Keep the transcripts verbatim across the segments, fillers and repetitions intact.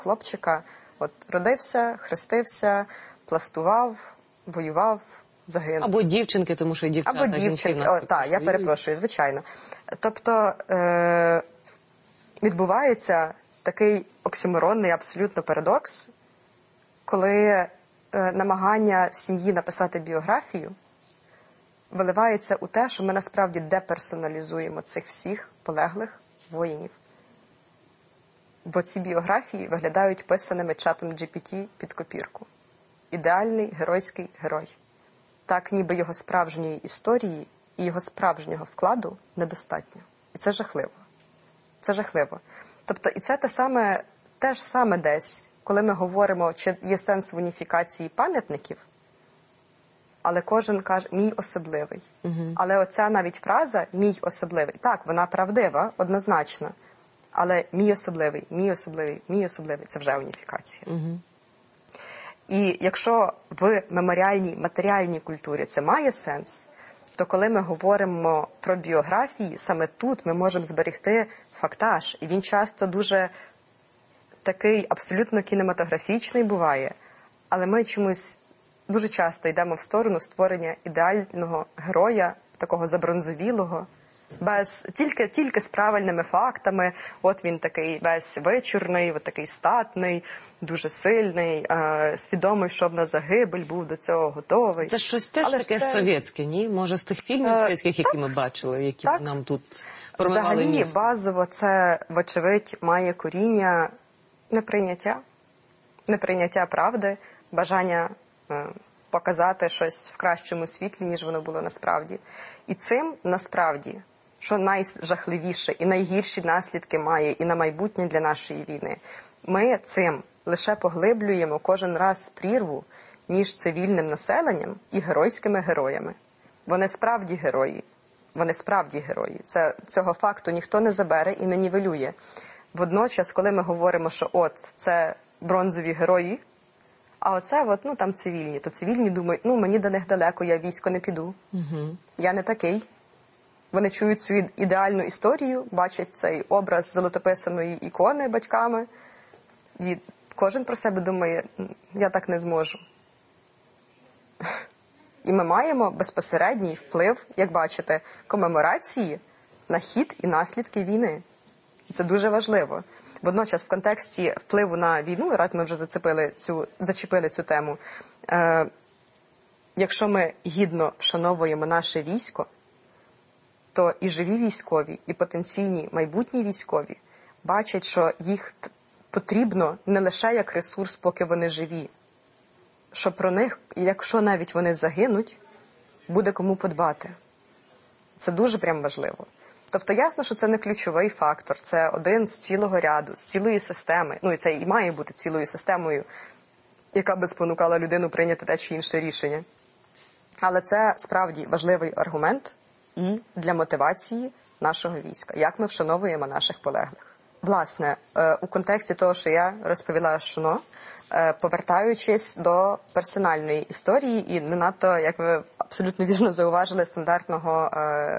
хлопчика. От родився, хрестився, пластував, воював, загинув. Або дівчинки, тому що і дівчата. Або дівчинки, о, так, я перепрошую, звичайно. Тобто е- відбувається такий оксюморонний абсолютно парадокс, коли е- намагання сім'ї написати біографію виливається у те, що ми насправді деперсоналізуємо цих всіх полеглих воїнів. Бо ці біографії виглядають писаними чатом джі пі ті під копірку. Ідеальний геройський герой. Так, ніби його справжньої історії і його справжнього вкладу недостатньо. І це жахливо. Це жахливо. Тобто, і це те саме, те ж саме десь, коли ми говоримо, чи є сенс в уніфікації пам'ятників, але кожен каже «мій особливий». Угу. Але оця навіть фраза «мій особливий», так, вона правдива, однозначно, але «мій особливий», «мій особливий», «мій особливий» – це вже уніфікація. Угу. І якщо в меморіальній, матеріальній культурі це має сенс, то коли ми говоримо про біографії, саме тут ми можемо зберегти фактаж. І він часто дуже такий абсолютно кінематографічний буває, але ми чомусь дуже часто йдемо в сторону створення ідеального героя, такого забронзовілого, без, тільки, тільки з правильними фактами. От він такий весь вичурний, от такий статний, дуже сильний, е, свідомий, що на загибель, був до цього готовий. Це щось теж Але таке це... совєтське, ні? Може, з тих фільмів е, совєтських, які так, ми бачили, які так. нам тут промивали Взагалі, місто? базово це, вочевидь, має коріння неприйняття, неприйняття правди, бажання е, показати щось в кращому світлі, ніж воно було насправді. І цим, насправді, що найжахливіше і найгірші наслідки має і на майбутнє для нашої війни, ми цим лише поглиблюємо кожен раз прірву між цивільним населенням і геройськими героями. Вони справді герої. Вони справді герої. Це, цього факту ніхто не забере і не нівелює. Водночас, коли ми говоримо, що от, це бронзові герої, а оце от, ну, там цивільні, то цивільні думають, ну, мені до них далеко, я в військо не піду. Угу. Я не такий. Вони чують цю ідеальну історію, бачать цей образ золотописаної ікони батьками, і кожен про себе думає, я так не зможу. І ми маємо безпосередній вплив, як бачите, комеморації на хід і наслідки війни. Це дуже важливо. Водночас в контексті впливу на війну, раз ми вже зацепили цю, зачепили цю тему, е, якщо ми гідно вшановуємо наше військо, то і живі військові, і потенційні майбутні військові бачать, що їх потрібно не лише як ресурс, поки вони живі, що про них, якщо навіть вони загинуть, буде кому подбати. Це дуже прям важливо. Тобто ясно, що це не ключовий фактор, це один з цілого ряду, з цілої системи, ну і це і має бути цілою системою, яка би спонукала людину прийняти те чи інше рішення. Але це справді важливий аргумент і для мотивації нашого війська, як ми вшановуємо наших полеглих. Власне, у контексті того, що я розповіла Шуно, повертаючись до персональної історії і не надто, як ви абсолютно вірно зауважили, стандартного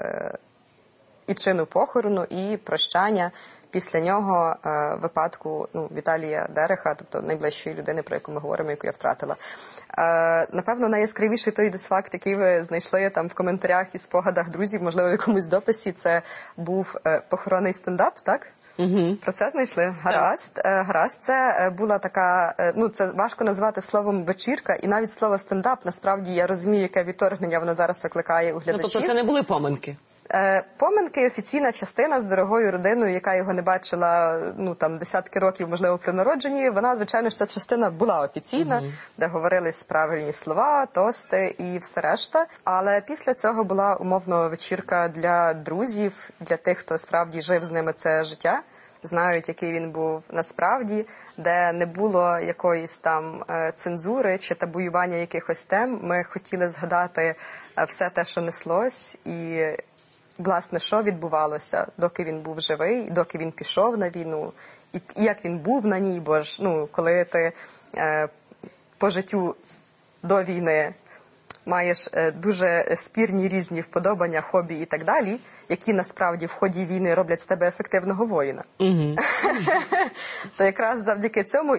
і чину похорону, і прощання після нього е, випадку ну, Віталія Дереха, тобто найближчої людини, про яку ми говоримо, яку я втратила. Е, напевно, найяскравіший той дисфакт, який ви знайшли там в коментарях і спогадах друзів, можливо, в якомусь дописі, це був е, похоронний стендап, так? Угу. Про це знайшли? Гаразд. Е, гаразд. Це була така, е, ну, це важко назвати словом вечірка, і навіть слово стендап, насправді, я розумію, яке відторгнення воно зараз викликає у глядачів. Ну, тобто це не були поминки? Поминки – офіційна частина з дорогою родиною, яка його не бачила ну, там, десятки років, можливо, при народженні. Вона, звичайно ж, ця частина була офіційна, угу. де говорились правильні слова, тости і все решта. Але після цього була умовно вечірка для друзів, для тих, хто справді жив з ними це життя, знають, який він був насправді, де не було якоїсь там цензури чи табуювання якихось тем. Ми хотіли згадати все те, що неслось, і власне, що відбувалося, доки він був живий, доки він пішов на війну, і як він був на ній, бо ж, ну, коли ти е, по життю до війни маєш е, дуже спірні різні вподобання, хобі і так далі, які насправді в ході війни роблять з тебе ефективного воїна. Mm-hmm. То якраз завдяки цьому